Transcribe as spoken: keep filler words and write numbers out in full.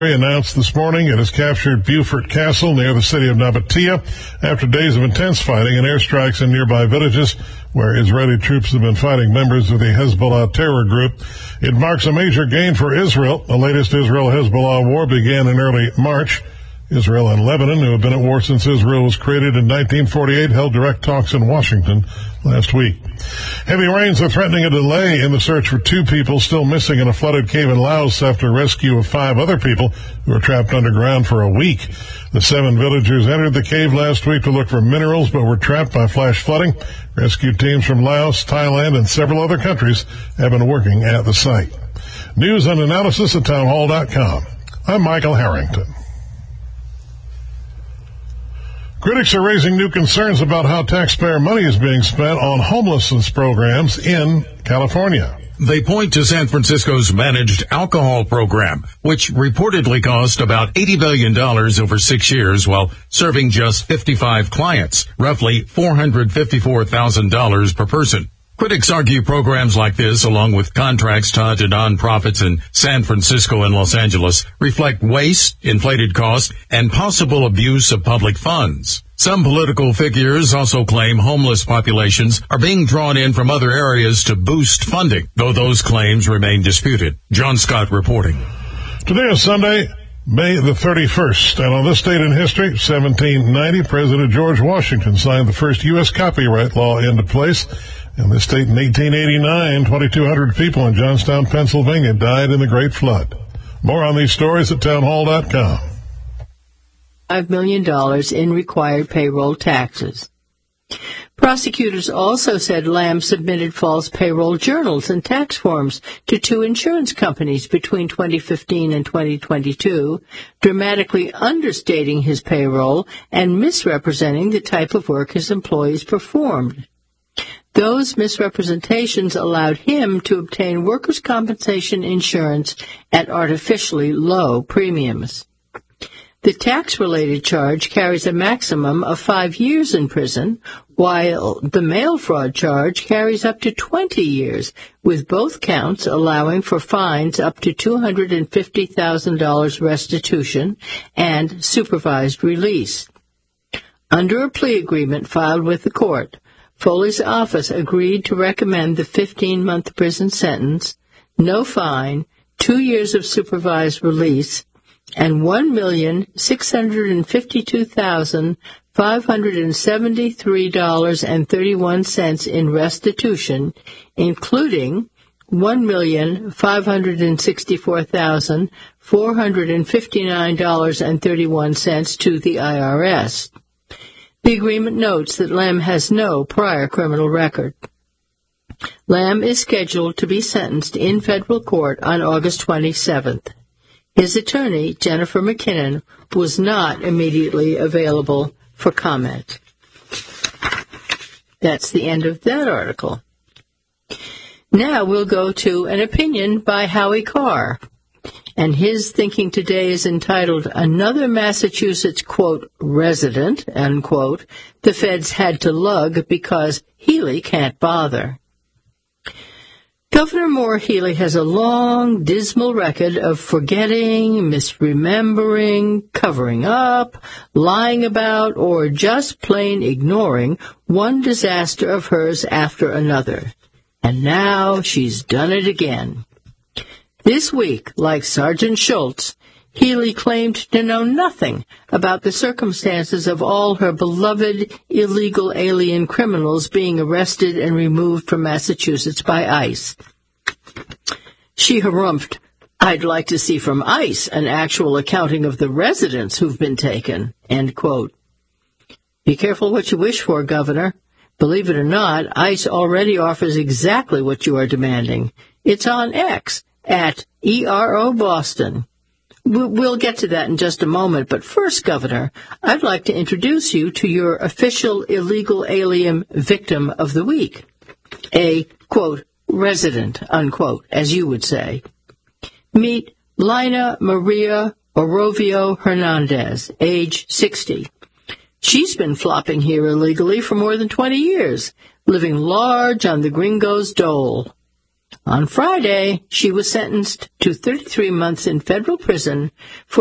announced this morning it has captured Beaufort Castle near the city of Nabatea after days of intense fighting and airstrikes in nearby villages where Israeli troops have been fighting members of the Hezbollah terror group. It marks a major gain for Israel. The latest Israel-Hezbollah war began in early March. Israel and Lebanon, who have been at war since Israel was created in nineteen forty-eight, held direct talks in Washington last week. Heavy rains are threatening a delay in the search for two people still missing in a flooded cave in Laos after rescue of five other people who were trapped underground for a week. The seven villagers entered the cave last week to look for minerals but were trapped by flash flooding. Rescue teams from Laos, Thailand, and several other countries have been working at the site. News and analysis at townhall dot com. I'm Michael Harrington. Critics are raising new concerns about how taxpayer money is being spent on homelessness programs in California. They point to San Francisco's managed alcohol program, which reportedly cost about eighty billion dollars over six years while serving just fifty-five clients, roughly four hundred fifty-four thousand dollars per person. Critics argue programs like this, along with contracts tied to nonprofits in San Francisco and Los Angeles, reflect waste, inflated costs, and possible abuse of public funds. Some political figures also claim homeless populations are being drawn in from other areas to boost funding, though those claims remain disputed. John Scott reporting. Today is Sunday, May the thirty-first, and on this date in history, seventeen ninety, President George Washington signed the first U S copyright law into place. In this state in eighteen eighty-nine, twenty-two hundred people in Johnstown, Pennsylvania died in the Great Flood. More on these stories at townhall dot com. five million dollars in required payroll taxes. Prosecutors also said Lamb submitted false payroll journals and tax forms to two insurance companies between twenty fifteen and twenty twenty-two, dramatically understating his payroll and misrepresenting the type of work his employees performed. Those misrepresentations allowed him to obtain workers' compensation insurance at artificially low premiums. The tax-related charge carries a maximum of five years in prison, while the mail fraud charge carries up to twenty years, with both counts allowing for fines up to two hundred fifty thousand dollars restitution and supervised release. Under a plea agreement filed with the court, Foley's office agreed to recommend the fifteen-month prison sentence, no fine, two years of supervised release, and one million six hundred fifty-two thousand five hundred seventy-three dollars and thirty-one cents in restitution, including one million five hundred sixty-four thousand four hundred fifty-nine dollars and thirty-one cents to the I R S. The agreement notes that Lamb has no prior criminal record. Lamb is scheduled to be sentenced in federal court on August twenty-seventh. His attorney, Jennifer McKinnon, was not immediately available for comment. That's the end of that article. Now we'll go to an opinion by Howie Carr. And his thinking today is entitled, Another Massachusetts, quote, resident, unquote, the feds had to lug because Healy can't bother. Governor Maura Healey has a long, dismal record of forgetting, misremembering, covering up, lying about, or just plain ignoring one disaster of hers after another. And now she's done it again. This week, like Sergeant Schultz, Healey claimed to know nothing about the circumstances of all her beloved illegal alien criminals being arrested and removed from Massachusetts by ICE. She harumphed, I'd like to see from ICE an actual accounting of the residents who've been taken, end quote. Be careful what you wish for, Governor. Believe it or not, ICE already offers exactly what you are demanding. It's on X. At E R O Boston. We'll get to that in just a moment, but first, Governor, I'd like to introduce you to your official illegal alien victim of the week. A, quote, resident, unquote, as you would say. Meet Lina Maria Orovio Hernandez, age sixty. She's been flopping here illegally for more than twenty years, living large on the gringo's dole. On Friday, she was sentenced to thirty-three months in federal prison for